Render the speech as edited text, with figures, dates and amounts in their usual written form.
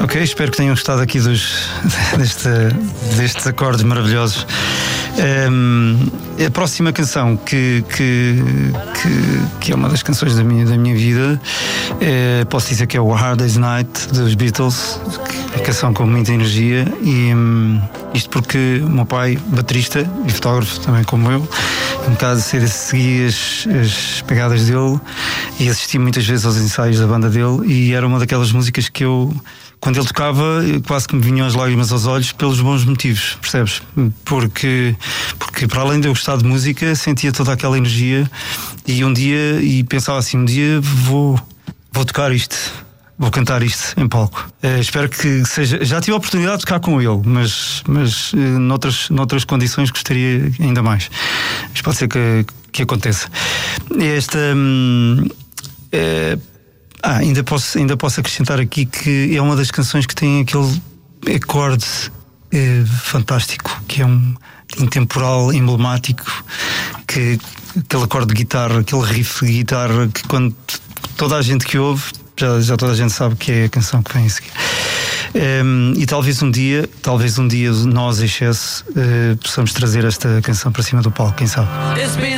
Ok, espero que tenham gostado aqui destes acordes maravilhosos. A próxima canção que é uma das canções da minha vida, posso dizer que é o Hard Day's Night dos Beatles, é uma canção com muita energia, e isto porque o meu pai, baterista e fotógrafo também como eu, um bocado segui as pegadas dele e assisti muitas vezes aos ensaios da banda dele, e era uma daquelas músicas que eu, quando ele tocava, quase que me vinham as lágrimas aos olhos pelos bons motivos, percebes? Porque para além de eu gostar de música, sentia toda aquela energia, e pensava assim, um dia vou tocar isto, vou cantar isto em palco. Espero que seja. Já tive a oportunidade de tocar com ele, mas noutras condições gostaria ainda mais. Mas pode ser que aconteça. Ainda posso acrescentar aqui que é uma das canções que tem aquele acorde fantástico, que é um intemporal, emblemático, aquele acorde de guitarra, aquele riff de guitarra que quando toda a gente que ouve, já toda a gente sabe que é a canção que vem a seguir. E talvez um dia nós, Excesso, possamos trazer esta canção para cima do palco, quem sabe?